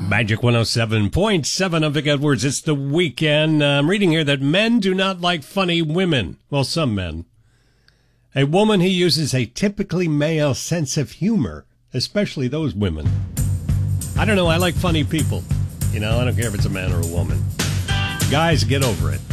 Magic 107.7, I'm Vic Edwards. It's the weekend. I'm reading here that men do not like funny women. Well, some men. A woman who uses a typically male sense of humor, especially those women. I don't know, I like funny people. You know, I don't care if it's a man or a woman. Guys, get over it.